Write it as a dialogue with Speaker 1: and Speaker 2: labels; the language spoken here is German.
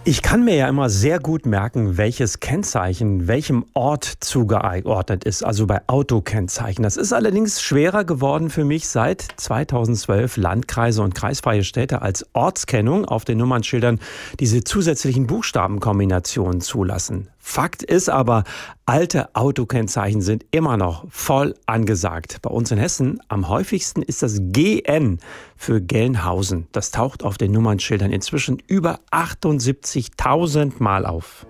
Speaker 1: Ich kann mir ja immer sehr gut merken, welches Kennzeichen welchem Ort zugeordnet ist, also bei Autokennzeichen. Das ist allerdings schwerer geworden für mich, seit 2012 Landkreise und kreisfreie Städte als Ortskennung auf den Nummernschildern diese zusätzlichen Buchstabenkombinationen zulassen. Fakt ist aber, alte Autokennzeichen sind immer noch voll angesagt. Bei uns in Hessen am häufigsten ist das GN für Gelnhausen. Das taucht auf den Nummernschildern inzwischen über 78.000 Mal auf.